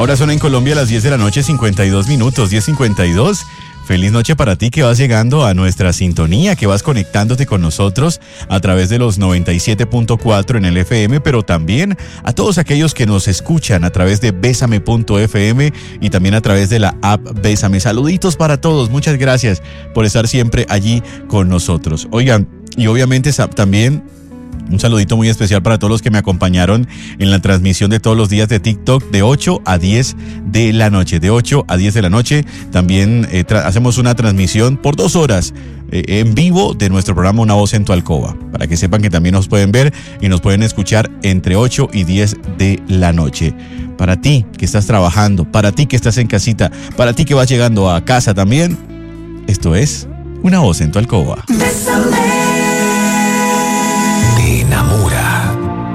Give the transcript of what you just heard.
Ahora son en Colombia las 10 de la noche, 52 minutos, 10:52. Feliz noche para ti que vas llegando a nuestra sintonía, que vas conectándote con nosotros a través de los 97.4 en el FM, pero también a todos aquellos que nos escuchan a través de besame.fm y también a través de la app Bésame. Saluditos para todos, muchas gracias por estar siempre allí con nosotros. Oigan, y obviamente también un saludito muy especial para todos los que me acompañaron en la transmisión de todos los días de TikTok de 8 a 10 de la noche. De 8 a 10 de la noche también hacemos una transmisión por 2 horas en vivo de nuestro programa Una Voz en tu Alcoba. Para que sepan que también nos pueden ver y nos pueden escuchar entre 8 y 10 de la noche. Para ti que estás trabajando, para ti que estás en casita, para ti que vas llegando a casa también, esto es Una Voz en tu Alcoba. Bésame.